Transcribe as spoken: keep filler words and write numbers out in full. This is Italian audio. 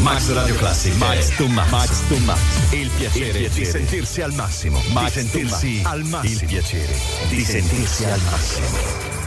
Max Radio Classic. Max to Max. Max to Max. Il piacere, Il piacere di sentirsi al massimo. Max di sentirsi to Max. al massimo. Il piacere di sentirsi al massimo.